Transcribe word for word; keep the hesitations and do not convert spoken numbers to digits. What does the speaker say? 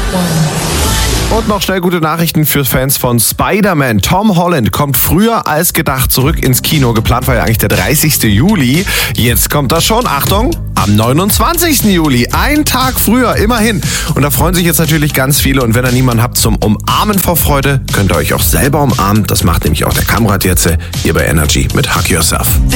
Und noch schnell gute Nachrichten für Fans von Spider-Man. Tom Holland kommt früher als gedacht zurück ins Kino. Geplant war ja eigentlich der dreißigsten Juli. Jetzt kommt das schon, Achtung, am neunundzwanzigsten Juli. Ein Tag früher, immerhin. Und da freuen sich jetzt natürlich ganz viele. Und wenn ihr niemanden habt zum Umarmen vor Freude, könnt ihr euch auch selber umarmen. Das macht nämlich auch der Kameradt jetzt hier bei Energy mit Hug Yourself.